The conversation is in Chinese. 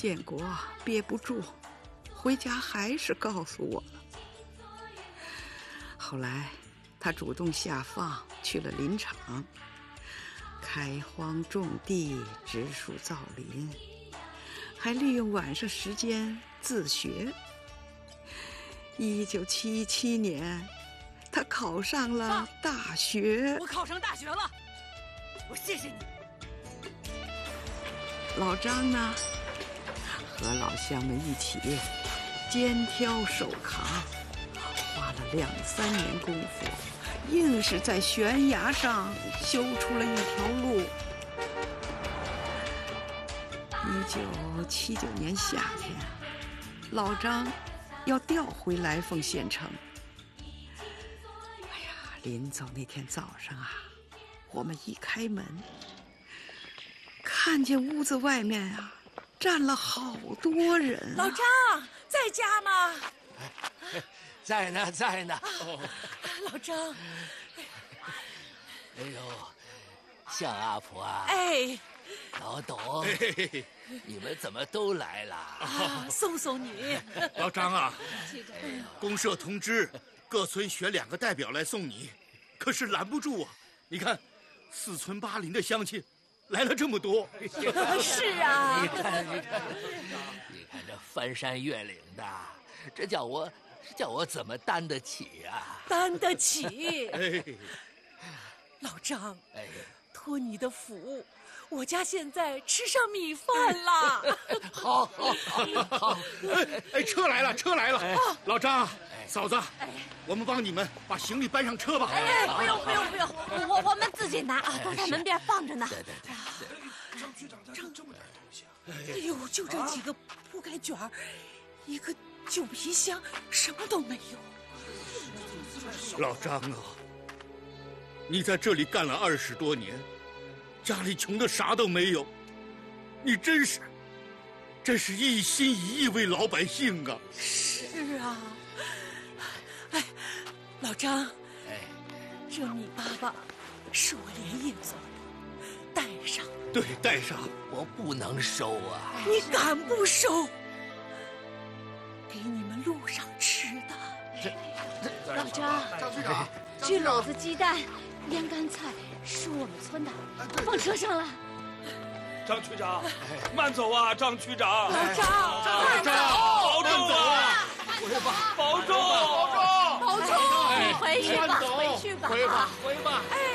建国憋不住，回家还是告诉我了。后来他主动下放去了林场，开荒种地，植树造林，还利用晚上时间自学。1977年，他考上了大学。 我考上大学了，我谢谢你。 老张呢，和老乡们一起肩挑手扛，花了2、3年功夫，硬是在悬崖上修出了一条路。1979年夏天，老张要调回来凤县城。哎呀，临走那天早上啊，我们一开门，看见屋子外面啊站了好多人。 老张在家吗？ 在呢，在呢。 老张， 哎呦，向阿婆啊！ 哎， 老董，你们怎么都来了？ 送送你。 老张啊，公社通知各村选2个代表来送你，可是拦不住啊！你看，4村8邻的乡亲来了这么多。 是啊， 你看这翻山越岭的，这叫我怎么担得起啊？ 担得起。 哎， 老张， 哎， 托你的福，我家现在吃上米饭了。 好。 哎，车来了，车来了！老张，嫂子，我们帮你们把行李搬上车吧。 哎，不用，我们自己拿啊，都在门边放着呢。 对。 张局长带这么点东西啊！ 哎呦，就这几个铺盖卷儿，一个旧皮箱，什么都没有。 老张啊，你在这里干了20多年，家里穷的啥都没有，你真是一心一意为老百姓啊！ 是啊，哎，老张， 哎， 这米粑粑是我连夜做的，带上。 对，带上。 我不能收啊！ 你敢不收？给你们路上吃的。 老张，这篓子鸡蛋、腌干菜是我们村的，放车上了。 张区长，慢走啊，张区长。 老张， 慢走，保重啊！保重！ 保重！你回去吧，回去吧。 回吧。 哎。